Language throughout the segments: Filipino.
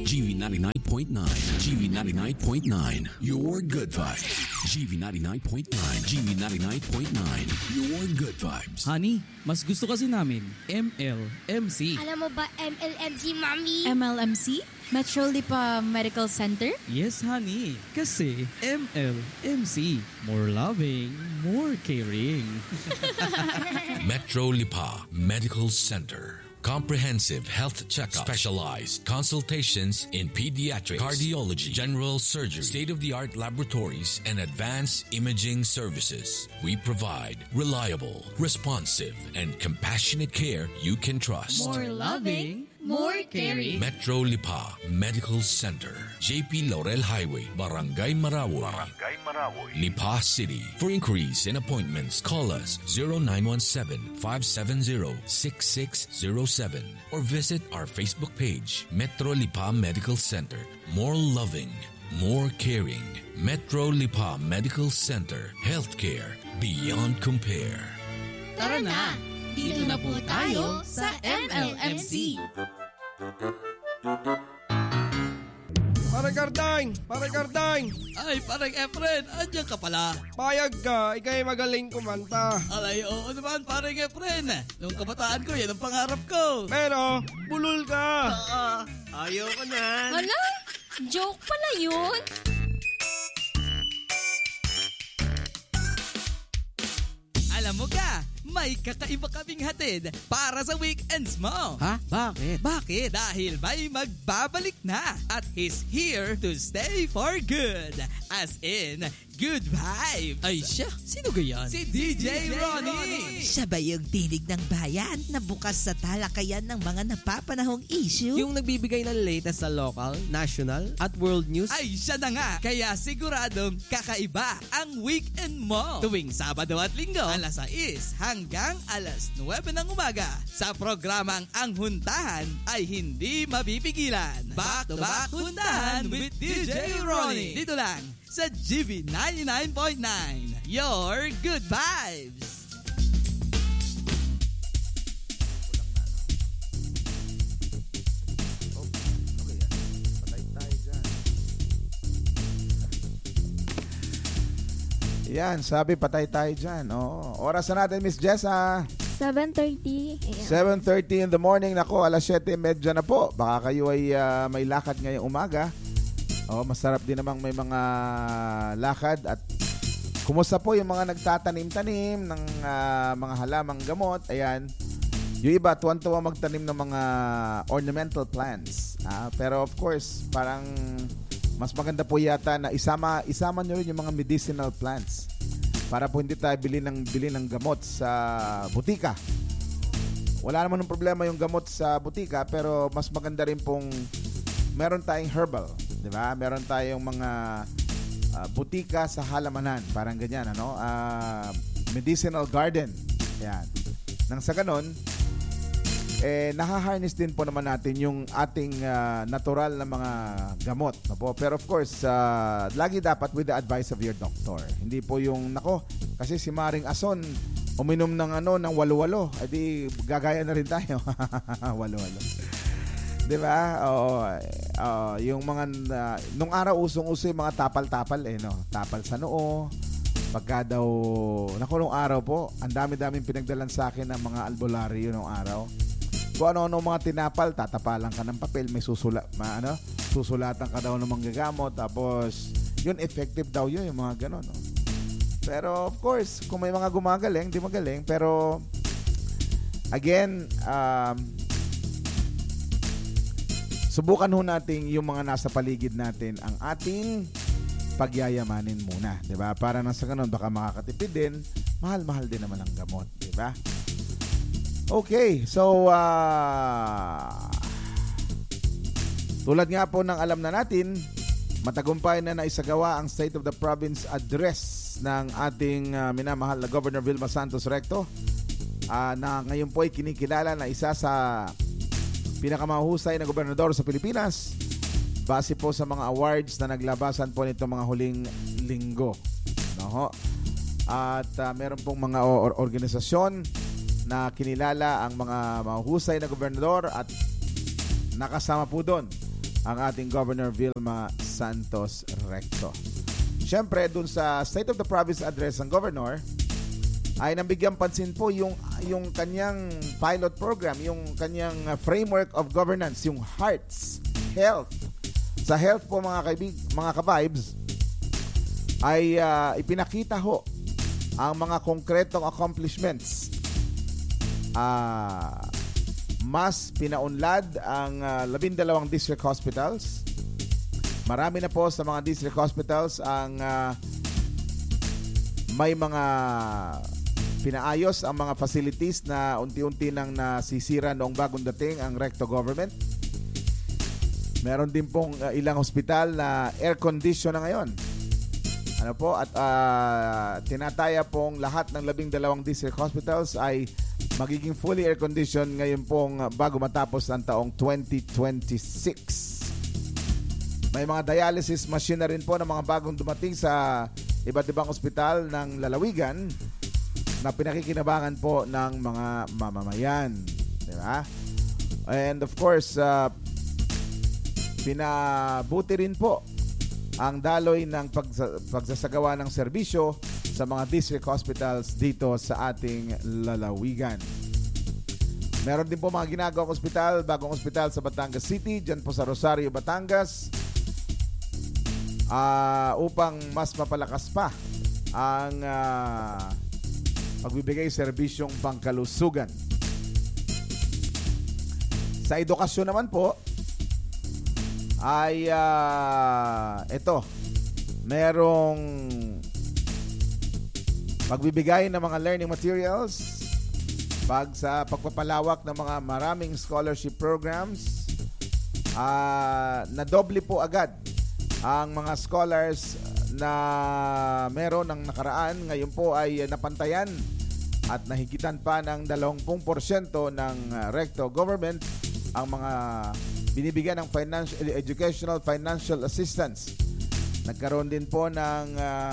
GV99.9. GV99.9. Your good vibes. GV99.9. GV99.9. Your good vibes. Honey, mas gusto kasi namin MLMC. Alam mo ba MLMC, Mami? MLMC? Metro Lipa Medical Center? Yes, honey. Kasi MLMC. More loving, more caring. Metro Lipa Medical Center. Comprehensive health checkup, specialized consultations in pediatrics, cardiology, general surgery, state-of-the-art laboratories, and advanced imaging services. We provide reliable, responsive, and compassionate care you can trust. More loving, more caring. Metro Lipa Medical Center, JP Laurel Highway, Barangay Marawoy, Lipa City. For inquiries and appointments, call us 0917-570-6607 or visit our Facebook page, Metro Lipa Medical Center. More loving, more caring. Metro Lipa Medical Center. Healthcare beyond compare. Tara na! Dito na po tayo sa MLMC. Parang Gardang! Ay, parang Efren, andyan ka pala. Payag ka, ikay magaling kumanta. Alay, oo naman, parang Efren. Noong kabataan ko, yan ang pangarap ko. Pero, bulol ka. Ayaw ko na. Hala? Joke pala yun? Alam mo ka, may kakaiba kaming hatid para sa weekends mo. Ha? Bakit? Bakit? Dahil may magbabalik na at he's here to stay for good. As in, good vibes. Ay siya, sino gayan? Si DJ Ronnie. Siya ba yung tinig ng bayan na bukas sa talakayan ng mga napapanahong issue? Yung nagbibigay ng latest sa local, national, at world news? Ay siya na nga, kaya siguradong kakaiba ang weekend mo. Tuwing Sabado at Linggo, alas 6 hanggang alas 9 ng umaga. Sa programang Ang Huntahan ay hindi mapipigilan. Back to back Huntahan with DJ Ronnie. Dito lang sa GV 99.9. Your good vibes. Yan, sabi patay tayo dyan. Oh, oras na natin, Miss Jessa. 7:30 a.m. 7:30 in the morning. Nako, alas 7:30 na po. Baka kayo ay may lakad ngayong umaga. Oh, masarap din namang may mga lakad. At kumusta po yung mga nagtatanim-tanim ng mga halamang gamot? Ayan. Yung iba, tuwan-tuwa magtanim ng mga ornamental plants. Pero of course, parang mas maganda po yata na isama nyo rin yung mga medicinal plants para po hindi tayo bili ng gamot sa butika. Wala naman ng problema yung gamot sa butika, pero mas maganda rin pong meron tayong herbal, di ba? Meron tayong mga butika sa halamanan, parang ganyan, ano? Medicinal garden. Yan. Nang sa ganon, nahaharness din po naman natin yung ating natural na mga gamot. No po? Pero of course, lagi dapat with the advice of your doctor. Hindi po yung, kasi si Maring Ason, uminom ng ng walo-walo. Di gagaya na rin tayo. Walo-walo. Di ba? Yung mga, nung araw usong-uso yung mga tapal-tapal, no? Tapal sa noo. Pagka daw, nung araw po, ang dami-daming pinagdalan sa akin ng mga albularyo nung araw. Kung ano-ano mga tinapal, tatapalan ka ng papel, may susulatan ka daw ng mga gagamot, tapos yun, effective daw yun, yung mga ganon. No? Pero of course, kung may mga gumagaling, di magaling, pero again, subukan ho natin yung mga nasa paligid natin ang ating pagyayamanin muna, di ba? Para nang sa ganon, baka makakatipid din, mahal-mahal din naman ang gamot, di ba? Okay, so tulad nga po ng alam na natin, matagumpay na naisagawa ang State of the Province Address ng ating minamahal na Governor Vilma Santos Recto, na ngayon po ay kinikilala na isa sa pinakamahusay na gobernador sa Pilipinas base po sa mga awards na naglabasan po nito mga huling linggo. No? At meron pong mga organisasyon na kinilala ang mga mahusay na gobernador at nakasama po doon ang ating Governor Vilma Santos Recto. Siyempre, dun sa State of the Province Address ng Governor, ay nabigyan pansin po yung kanyang pilot program, yung kanyang framework of governance, yung HEARTS, health. Sa health po mga ka-vibes, ay ipinakita ho ang mga konkretong accomplishments. Mas pinaunlad ang 12 district hospitals. Marami na po sa mga district hospitals ang may mga pinaayos ang mga facilities na unti-unti nang nasisira noong bagong dating ang Recto government. Meron din pong ilang hospital na air condition na ngayon. Ano po? At tinataya pong lahat ng 12 district hospitals ay magiging fully air condition ngayon pong bago matapos ang taong 2026. May mga dialysis machine na rin po ng mga bagong dumating sa iba't ibang ospital ng lalawigan na pinakikinabangan po ng mga mamamayan. Diba? And of course, pinabuti rin po ang daloy ng pagsasagawa ng serbisyo sa mga district hospitals dito sa ating lalawigan. Meron din po mga ginagawang ospital, bagong ospital sa Batangas City, dyan po sa Rosario, Batangas, upang mas mapalakas pa ang pagbibigay serbisyong pangkalusugan. Sa edukasyon naman po ay merong pagbibigay ng mga learning materials, sa pagpapalawak ng mga maraming scholarship programs. Nadoble po agad ang mga scholars na meron ng nakaraan. Ngayon po ay napantayan at nahigitan pa ng 20% ng Recto government ang mga binibigyan ng educational financial assistance. Nagkaroon din po ng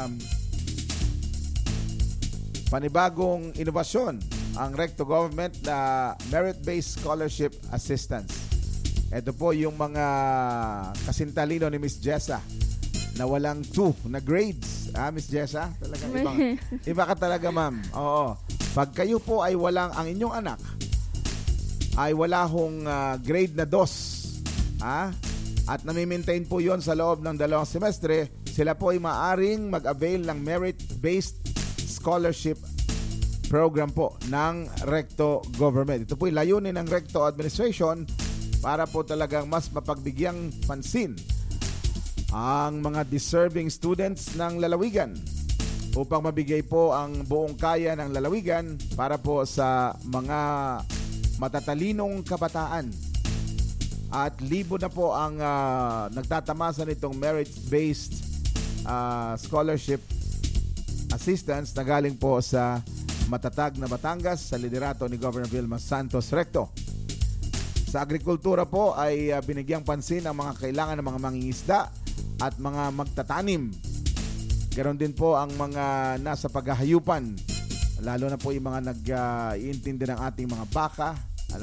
panibagong inovasyon ang Recto government na merit-based scholarship assistance. Ito po yung mga kasintalino ni Miss Jessa na walang 2 na grades. Miss Jessa? Talaga iba ka talaga, ma'am. Oo. Pag kayo po ay walang, ang inyong anak ay wala hong grade na 2, at nami-maintain po yon sa loob ng 2 semestre, sila po ay maaring mag-avail ng merit-based scholarship program po ng Recto government. Ito po yung layunin ng Recto administration para po talagang mas mapagbigyan pansin ang mga deserving students ng lalawigan upang mabigay po ang buong kaya ng lalawigan para po sa mga matatalinong kabataan. At libo na po ang nagtatamasa nitong merit-based scholarship assistance na galing po sa matatag na Batangas sa liderato ni Governor Vilma Santos Recto. Sa agrikultura po ay binigyang pansin ang mga kailangan ng mga mangingisda at mga magtatanim. Ganon din po ang mga nasa paghahayupan, lalo na po yung mga nag-iintindi ng ating mga baka,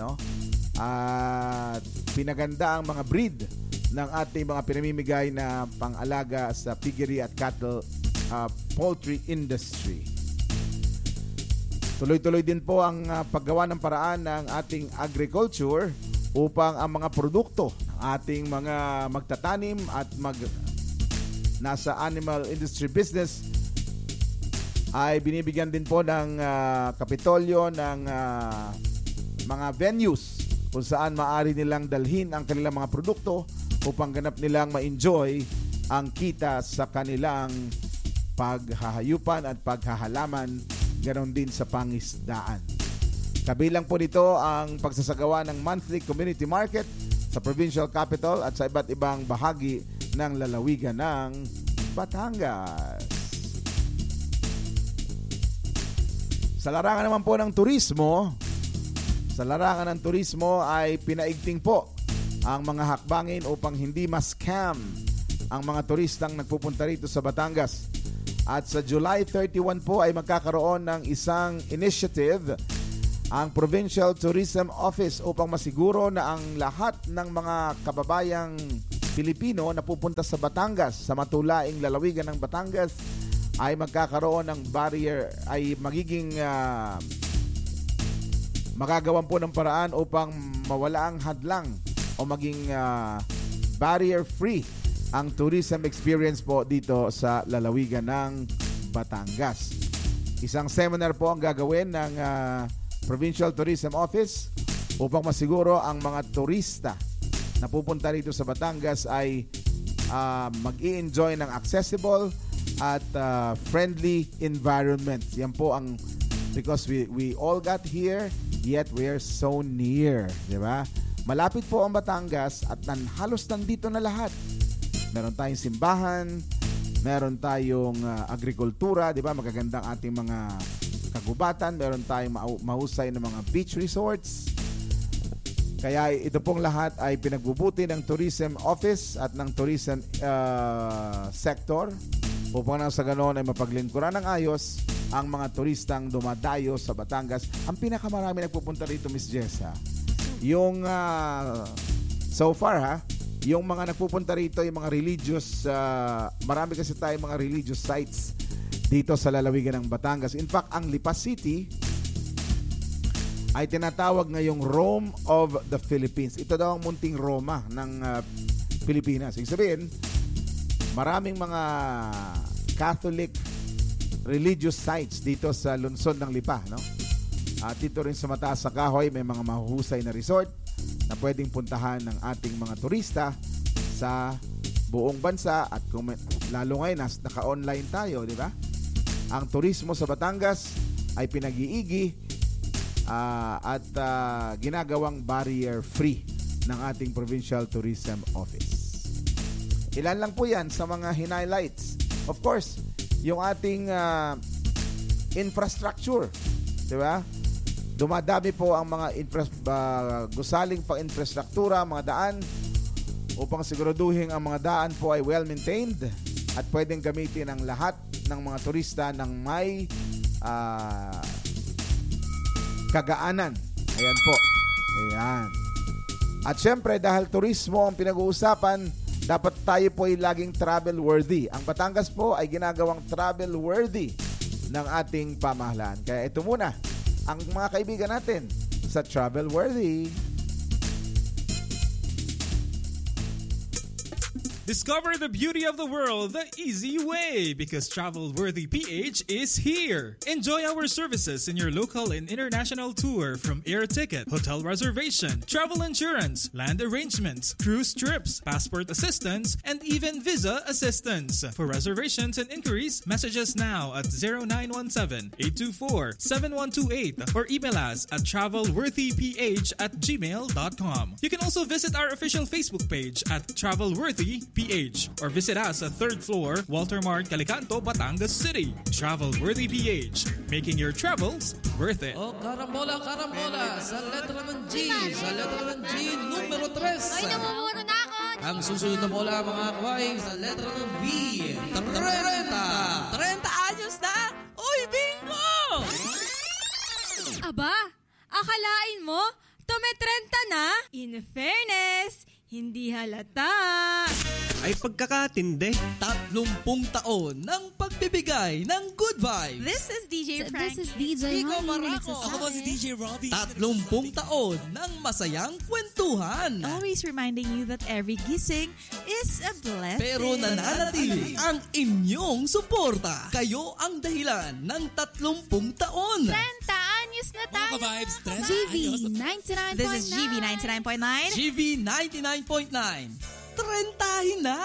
at pinaganda ang mga breed ng ating mga pinamimigay na pang-alaga sa piggery at cattle poultry industry. Tuloy-tuloy din po ang paggawa ng paraan ng ating agriculture upang ang mga produkto ng ating mga magtatanim at nasa animal industry business ay binibigyan din po ng kapitolyo ng mga venues kung saan maaari nilang dalhin ang kanilang mga produkto upang ganap nilang ma-enjoy ang kita sa kanilang paghahayupan at paghahalaman, ganon din sa pangisdaan. Kabilang po nito ang pagsasagawa ng monthly community market sa provincial capital at sa iba't ibang bahagi ng lalawigan ng Batangas. Sa larangan naman po ng turismo, ay pinaigting po ang mga hakbangin upang hindi ma-scam ang mga turistang nagpupunta rito sa Batangas. At sa July 31 po ay magkakaroon ng isang initiative ang Provincial Tourism Office upang masiguro na ang lahat ng mga kababayang Pilipino na pupunta sa Batangas, sa matulaing lalawigan ng Batangas, ay magkakaroon ng barrier, ay magiging magagawan po ng paraan upang mawala ang hadlang o maging barrier-free ang tourism experience po dito sa lalawigan ng Batangas. Isang seminar po ang gagawin ng Provincial Tourism Office upang masiguro ang mga turista na pupunta rito sa Batangas ay mag-i-enjoy ng accessible at friendly environment. Yan po ang, because we all got here, yet we're so near, di ba? Malapit po ang Batangas at halos nandito na lahat. Meron tayong simbahan, meron tayong agrikultura, di ba? Magagandang ating mga kagubatan, meron tayong mahusay na mga beach resorts. Kaya ito pong lahat ay pinagbubuti ng Tourism Office at ng Tourism Sector upang sa ganoon ay mapaglingkuran ng ayos ang mga turistang dumadayo sa Batangas. Ang pinakamarami nagpupunta rito, Miss Jessa, yung so far yung mga nagpupunta rito, yung mga religious, marami kasi tayo mga religious sites dito sa lalawigan ng Batangas. In fact, ang Lipa City ay tinatawag ngayong Rome of the Philippines. Ito daw ang munting Roma ng Pilipinas. Ibig sabihin, maraming mga Catholic religious sites dito sa lungsod ng Lipa, no? At dito rin sa Mataas sa Kahoy, may mga mahuhusay na resort na pwedeng puntahan ng ating mga turista sa buong bansa. At kung lalo ngayon, naka-online tayo, di ba? Ang turismo sa Batangas ay pinag-iigi at ginagawang barrier-free ng ating Provincial Tourism Office. Ilan lang po yan sa mga highlights. Of course, yung ating infrastructure, di ba? Dumadami po ang mga gusaling pang-infrastruktura, mga daan, upang siguraduhin ang mga daan po ay well-maintained at pwedeng gamitin ng lahat ng mga turista ng may kagaanan. Ayan po. Ayan. At syempre, dahil turismo ang pinag-uusapan, dapat tayo po ay laging travel-worthy. Ang Batangas po ay ginagawang travel-worthy ng ating pamahalaan. Kaya ito muna ang mga kaibigan natin sa Travel-Worthy. Discover the beauty of the world the easy way, because Travel-Worthy PH is here. Enjoy our services in your local and international tour, from air ticket, hotel reservation, travel insurance, land arrangements, cruise trips, passport assistance, and even visa assistance. For reservations and inquiries, message us now at 0917-824-7128 or email us at travelworthyph@gmail.com. You can also visit our official Facebook page at Travel-Worthy PH or visit us at 3rd floor, Walter Mart, Calicanto, Batangas City. Travel-Worthy PH, making your travels worth it. Oh, karambola, sa letra ng G, numero 3. Ay, namumuro na ako. Ang susunod na bola, mga kaway, sa letra ng V, 30. 30 anyos na? Uy, bingo! Aba, akalain mo, tumetrenta na? In fairness, hindi halata. Ay pagkakatindi. 30 taon ng pagbibigay ng good vibes. This is DJ Frank. This is DJ Ikaw, Honey. Marako. Ako po si DJ Robbie. 30 taon ng masayang kwentuhan. Always reminding you that every gising is a blessing. Pero nananatili ang inyong suporta. Kayo ang dahilan ng 30 taon. 30 anyos na tayo. GV 99.9. This is GV 99.9. GV 99.9. 30 na.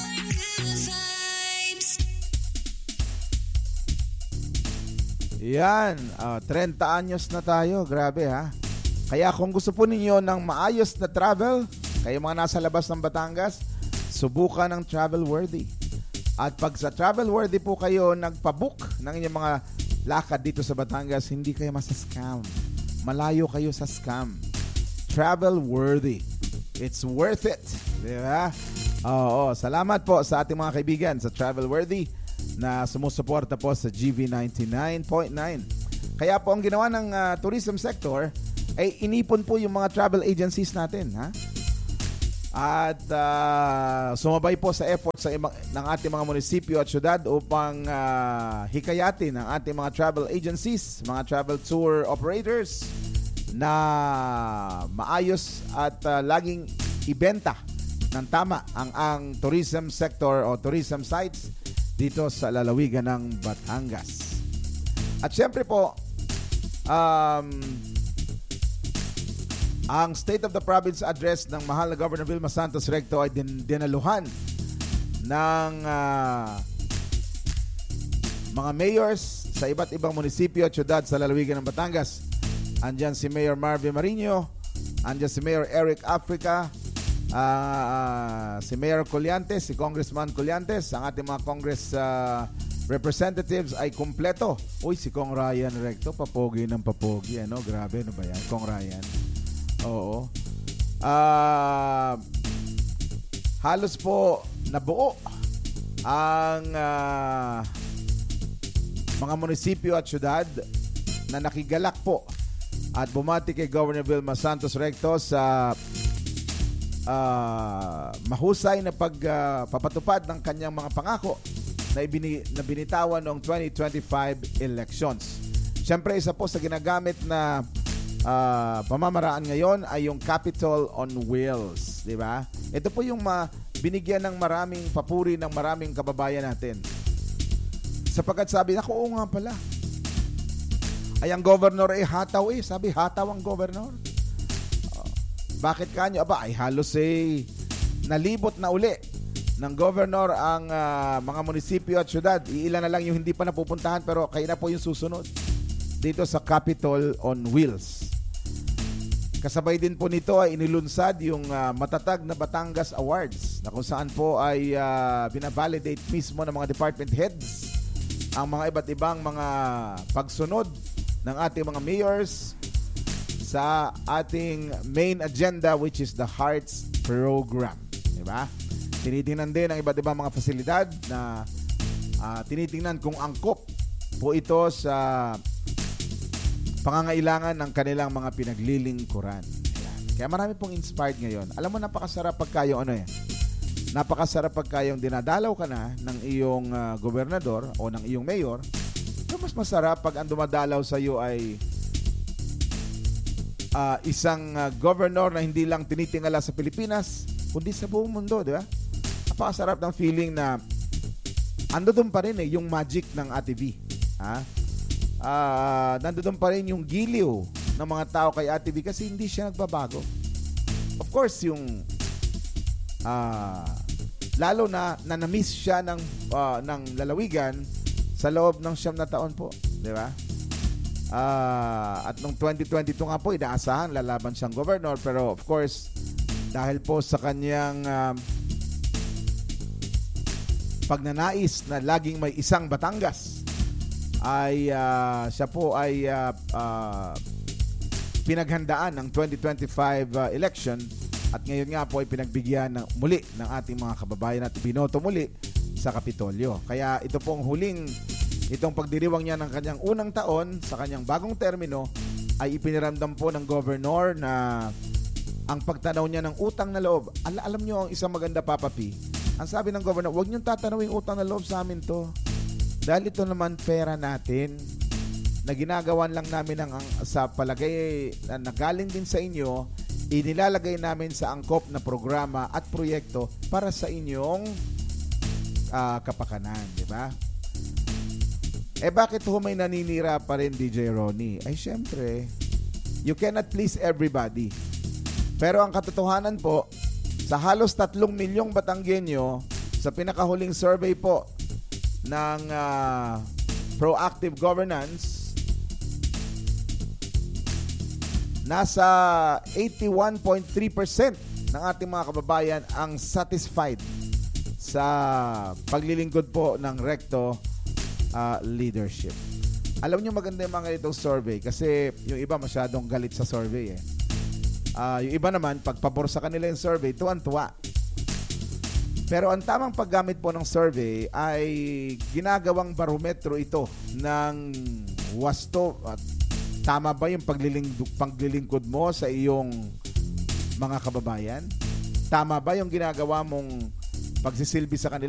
Yan, 30 anyos na tayo. Grabe ha. Kaya kung gusto po ninyo ng maayos na travel, kayo mga nasa labas ng Batangas, subukan ng Travel-Worthy. At pag sa Travel-Worthy po kayo nagpabook ng inyong mga lakad dito sa Batangas, hindi kayo masascam. Malayo kayo sa scam. Travel-Worthy. It's worth it. Diba? Oo, salamat po sa ating mga kaibigan sa Travel-Worthy na sumusuporta po sa GV 99.9. Kaya po ang ginawa ng tourism sector ay inipon po yung mga travel agencies natin. Ha? At sumabay po sa effort ng ating mga munisipyo at syudad upang hikayatin ang ating mga travel agencies, mga travel tour operators na maayos at laging ibenta ng tama ang tourism sector o tourism sites dito sa lalawigan ng Batangas. At syempre po, ang State of the Province Address ng mahal na Governor Vilma Santos Recto ay dinaluhan ng mga mayors sa iba't ibang munisipyo at syudad sa lalawigan ng Batangas. Andyan si Mayor Marvin Marino, andyan si Mayor Eric Africa, si Mayor Colliantes, si Congressman Colliantes, ang ating mga Congress representatives ay kumpleto. Uy, si Kong Ryan Recto, papogi ng papogi. Ano? Grabe, ano ba yan? Kong Ryan. Oo. Halos po nabuo ang mga munisipyo at syudad na nakigalak po at bumati kay Governor Vilma Santos Recto sa mahusay na pagpapatupad ng kanyang mga pangako na binitawan noong 2025 elections. Siyempre, isa po sa ginagamit na pamamaraan ngayon ay yung Capitol on Wheels, di ba? Ito po yung binigyan ng maraming papuri ng maraming kababayan natin. Sapagkat sabi, naku, oo nga pala. Ay, ang governor hataw Sabi, hataw ang governor. Bakit kanyo? Aba, ay halos nalibot na uli ng governor ang mga munisipyo at syudad. Iilan na lang yung hindi pa napupuntahan pero kayo na po yung susunod dito sa Capitol on Wheels. Kasabay din po nito ay inilunsad yung matatag na Batangas Awards na kung saan po ay binavalidate mismo ng mga department heads ang mga iba't ibang mga pagsunod ng ating mga mayors sa ating main agenda, which is the Hearts Program. Diba? Tinitingnan din ang iba't ibang mga fasilidad na tinitingnan kung angkop po ito sa pangangailangan ng kanilang mga pinaglilingkuran. Ayan. Kaya marami pong inspired ngayon. Alam mo, napakasarap pagka yung napakasarap pagka yung dinadalaw ka na ng iyong gobernador o ng iyong mayor. So, mas masarap pag ang dumadalaw sa iyo ay isang governor na hindi lang tinitingala sa Pilipinas, kundi sa buong mundo, di ba? Napakasarap ng feeling na nandoon pa rin yung magic ng ATV. Nandoon pa rin yung giliw ng mga tao kay ATV kasi hindi siya nagbabago. Of course, yung lalo na na-miss siya ng lalawigan sa loob ng 9 na taon po, di ba? At noong 2022 nga po, inaasahan lalaban siyang governor, pero of course, dahil po sa kanyang pagnanais na laging may isang Batangas, ay siya po ay pinaghandaan ng 2025 election at ngayon nga po ay pinagbigyan muli ng ating mga kababayan at binoto muli sa Kapitolyo. Kaya ito pong itong pagdiriwang niya ng kanyang unang taon sa kanyang bagong termino ay ipiniramdam po ng governor na ang pagtanaw niya ng utang na loob. Alam niyo ang isang maganda, Papa P. Ang sabi ng governor, huwag niyong tatanawing utang na loob sa amin to. Dahil ito naman pera natin na ginagawan lang namin sa palagay na galing din sa inyo, inilalagay namin sa angkop na programa at proyekto para sa inyong kapakanan, di ba? Bakit ho may naninira pa rin, DJ Ronnie? Ay, syempre, you cannot please everybody. Pero ang katotohanan po, sa halos 3 milyong Batanggenyo, sa pinakahuling survey po ng Proactive Governance, nasa 81.3% ng ating mga kababayan ang satisfied sa paglilingkod po ng Recto leadership. Alam niyo, maganda yung mga itong survey kasi yung iba masyadong galit sa survey yung iba naman, pag pabor sa kanila yung survey, tuwan-tuwa. Pero ang tamang paggamit po ng survey ay ginagawang barometro ito ng wasto at tama ba yung paglilingkod mo sa iyong mga kababayan? Tama ba yung ginagawa mong pagsisilbi sa kanila?